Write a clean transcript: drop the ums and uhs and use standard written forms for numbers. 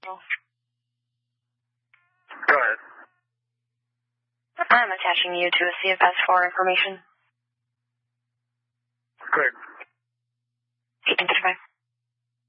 Go ahead. I'm attaching you to a CFS for information. Great.